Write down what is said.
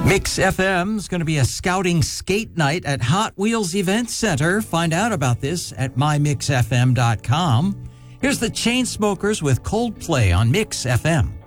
Mix FM is going to be a scouting skate night at Hot Wheels Event Center. Find out about this at mymixfm.com. Here's the Chainsmokers with Coldplay on Mix FM.